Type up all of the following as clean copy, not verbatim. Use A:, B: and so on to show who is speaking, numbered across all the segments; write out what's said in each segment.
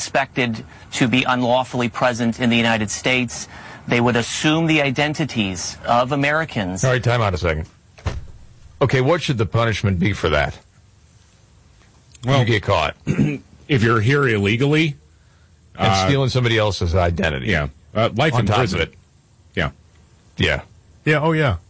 A: expected to be unlawfully present in the United States. They would assume the identities of Americans.
B: All right, time out a second. Okay, what should the punishment be for that? Well, you get caught.
C: If you're here illegally.
B: And stealing somebody else's identity.
C: Yeah. Life in prison. Yeah.
B: Yeah.
D: Yeah, oh yeah.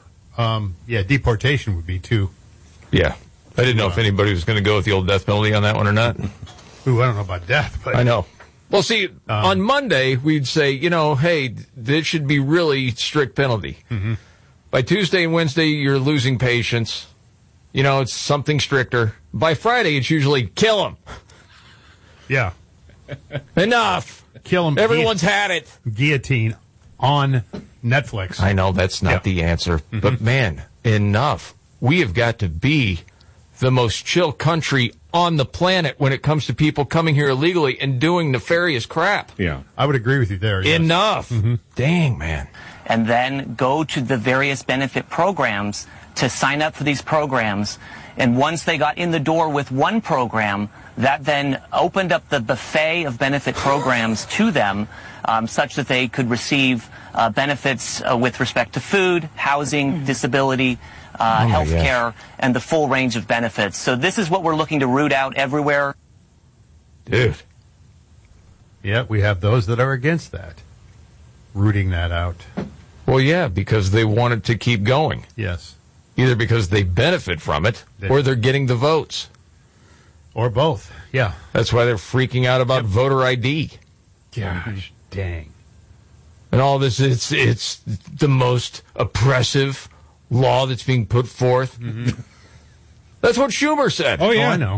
D: Deportation would be too.
B: Yeah. I didn't know if anybody was going to go with the old death penalty on that one or not.
D: Ooh, I don't know about death, but...
B: I know. Well, see, on Monday, we'd say, hey, this should be really strict penalty.
D: Mm-hmm.
B: By Tuesday and Wednesday, you're losing patience. It's something stricter. By Friday, it's usually kill him.
D: Yeah.
B: Enough.
D: Kill him.
B: Everyone's had it.
D: Guillotine on Netflix.
B: I know that's not the answer.
D: Mm-hmm.
B: But, man, enough. We have got to be the most chill country on the planet when it comes to people coming here illegally and doing nefarious crap.
C: Yeah.
D: I would agree with you there. Yes.
B: Enough.
D: Mm-hmm.
B: Dang, man.
A: And then go to the various benefit programs to sign up for these programs. And once they got in the door with one program, that then opened up the buffet of benefit programs to them, such that they could receive benefits with respect to food, housing, disability, health care, and the full range of benefits. So this is what we're looking to root out everywhere.
B: Dude.
D: Yeah, we have those that are against that, rooting that out.
B: Well, yeah, because they want it to keep going.
D: Yes.
B: Either because they benefit from it or they're getting the votes.
D: Or both, yeah.
B: That's why they're freaking out about voter ID.
D: Gosh, dang.
B: And all this, it's the most oppressive law that's being put forth.
D: Mm-hmm.
B: That's what Schumer said.
D: Oh, yeah. I know.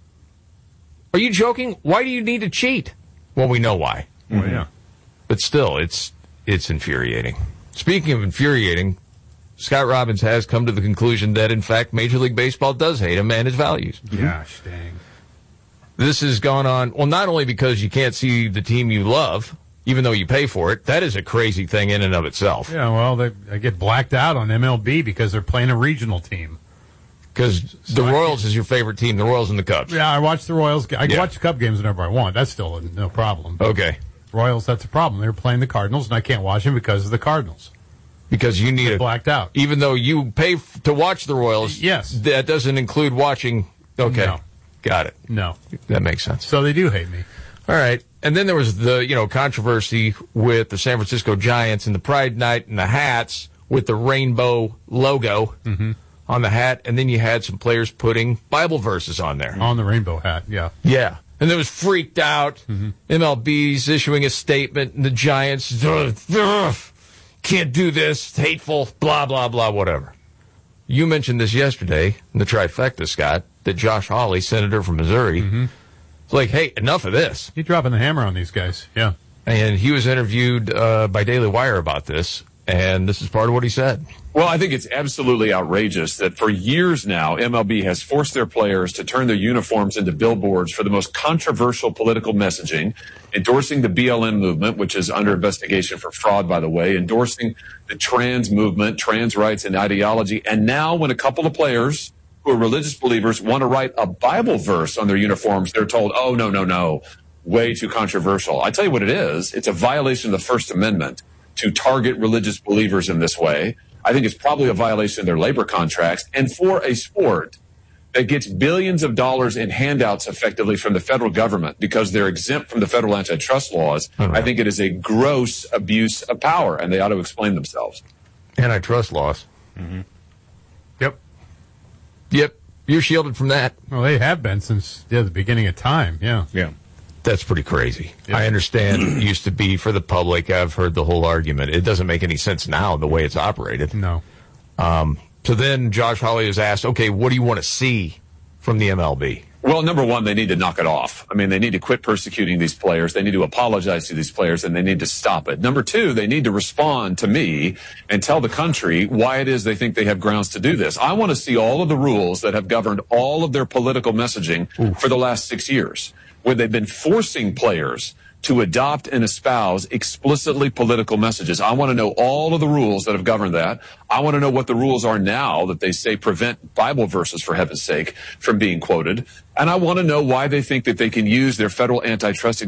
B: Are you joking? Why do you need to cheat? Well, we know why.
D: Well, yeah.
B: But still, it's infuriating. Speaking of infuriating, Scott Robbins has come to the conclusion that, in fact, Major League Baseball does hate him and his values.
D: Gosh, dang.
B: This has gone on, well, not only because you can't see the team you love, even though you pay for it. That is a crazy thing in and of itself.
D: Yeah, well, they get blacked out on MLB because they're playing a regional team.
B: Because the Royals is your favorite team, the Royals and the Cubs.
D: Yeah, I watch the Royals. I watch Cub games whenever I want. That's still no problem.
B: Okay.
D: Royals, that's a problem. They're playing the Cardinals, and I can't watch them because of the Cardinals.
B: Because you need it
D: blacked out.
B: Even though you pay to watch the Royals,
D: yes,
B: that doesn't include watching. Okay,
D: no.
B: Got it.
D: No,
B: that makes sense.
D: So they do hate me.
B: All right, and then there was the controversy with the San Francisco Giants and the Pride Night and the hats with the rainbow logo on the hat, and then you had some players putting Bible verses on there
D: on the rainbow hat. Yeah,
B: yeah. And it was freaked out. MLB's issuing a statement, and the Giants, can't do this, it's hateful, blah, blah, blah, whatever. You mentioned this yesterday in the trifecta, Scott, that Josh Hawley, senator from Missouri, is like, hey, enough of this.
D: He's dropping the hammer on these guys, yeah.
B: And he was interviewed by Daily Wire about this, and this is part of what he said.
E: Well, I think it's absolutely outrageous that for years now, MLB has forced their players to turn their uniforms into billboards for the most controversial political messaging, endorsing the BLM movement, which is under investigation for fraud, by the way, endorsing the trans movement, trans rights and ideology. And now when a couple of players who are religious believers want to write a Bible verse on their uniforms, they're told, oh, no, way too controversial. I tell you what it is. It's a violation of the First Amendment to target religious believers in this way. I think it's probably a violation of their labor contracts. And for a sport that gets billions of dollars in handouts effectively from the federal government because they're exempt from the federal antitrust laws, I think it is a gross abuse of power, and they ought to explain themselves.
B: Antitrust laws. Yep. You're shielded from that.
D: Well, they have been since the beginning of time, yeah.
B: That's pretty crazy. Yeah. I understand it used to be for the public. I've heard the whole argument. It doesn't make any sense now, the way it's operated.
D: No.
B: So then Josh Hawley was asked, okay, what do you want to see from the MLB?
E: Well, number one, they need to knock it off. I mean, they need to quit persecuting these players. They need to apologize to these players, and they need to stop it. Number two, they need to respond to me and tell the country why it is they think they have grounds to do this. I want to see all of the rules that have governed all of their political messaging for the last 6 years, where they've been forcing players to adopt and espouse explicitly political messages. I want to know all of the rules that have governed that. I want to know what the rules are now that they say prevent Bible verses, for heaven's sake, from being quoted. And I want to know why they think that they can use their federal antitrust